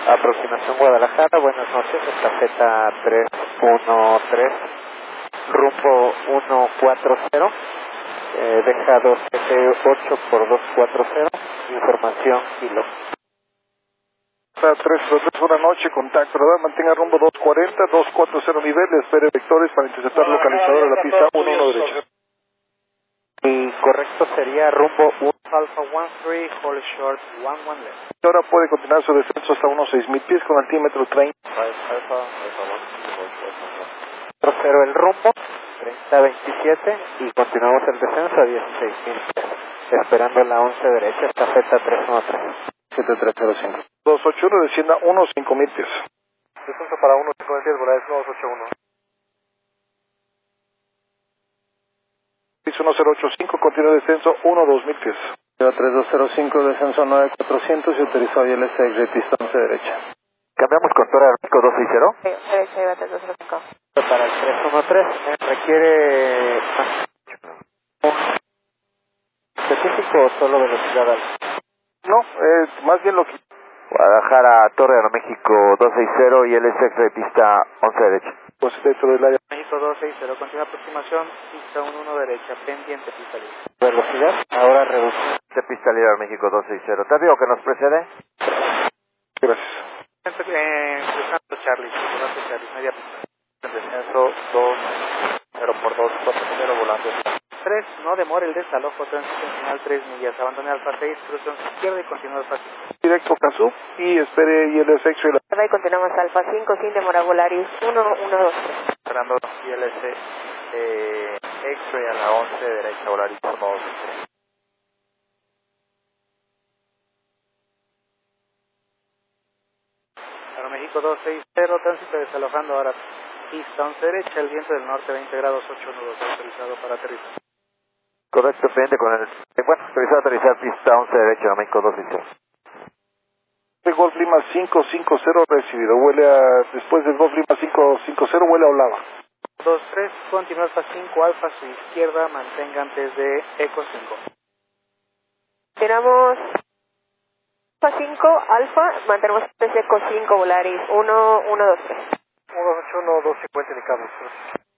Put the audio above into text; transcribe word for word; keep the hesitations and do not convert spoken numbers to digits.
Aproximación Guadalajara, buenas noches, estafeta tres uno tres, rumbo uno cuatro cero, eh, deja dos siete ocho por dos cuatro cero, información kilo. tres cero tres, buena noche, contacto radar, mantenga rumbo dos cuarenta, dos cuatro cero nivel, espere vectores para interceptar localizador de la pista uno uno derecha. Y correcto sería rumbo uno Alpha uno tres, hold short uno uno left. Ahora puede continuar su descenso hasta unos seis mil pies con altímetro treinta. Cero el rumbo, treinta veintisiete y continuamos el descenso a dieciséis mil pies. Esperando la once derecha, estafeta tres uno tres. siete tres cero cinco. dos ocho uno, descienda uno cinco mil pies. Descenso para uno cinco mil pies, Volaris dos ocho uno. uno cero ocho cinco, continúa descenso uno dos mil pies. tres dos cero cinco, descenso nueve cuatrocientos y autorizado I L S X, pista once derecha. Cambiamos con Torre Aeroméxico dos seis cero. Sí, derecha, iba tres dos cero cinco. Para el tres uno tres, eh, requiere un específico o solo velocidad alta. No, es más bien lo que... Guadalajara, Torre Aeroméxico dos seis cero y L S X de pista once derecha. Pues dentro del área. México dos seis cero, continua aproximación, pista uno uno derecha, pendiente, pista libre. Velocidad, ahora reduce. De pista libre Aeroméxico dos seis cero. ¿Te digo que nos precede? Gracias. Eh, empezando Charlie, empezando Charlie, media pista. Descenso dos cero por dos cuatro cero volando. tres, no demore el desalojo, tránsito en final tres millas, abandone Alfa seis, cruce once izquierda y continúa Alfa cinco. Directo Cazú y espere I L S X. Y continuamos Alfa cinco sin demora, Volaris uno uno dos. Esperando I L S eh, X-ray a la once derecha, Volaris uno dos tres. Aeroméxico dos seis cero, tránsito desalojando ahora pista once derecha, el viento del norte veinte grados ocho nudos, autorizado para aterrizar. Correcto, pendiente con el... Eh, bueno, autorizado a aterrizar pista once derecha, Aeroméxico dos seis cero. De Golf Lima cinco cinco cero recibido, huele a... Después del Golf Lima cinco cinco cero huele a Olava. dos tres, continúa Alfa cinco, Alfa a su izquierda, mantenga antes de Eco cinco. Tiramos Alfa cinco, Alfa, mantenemos antes de Eco cinco, Volaris uno uno dos tres. uno dos ocho uno, dos cincuenta indicados.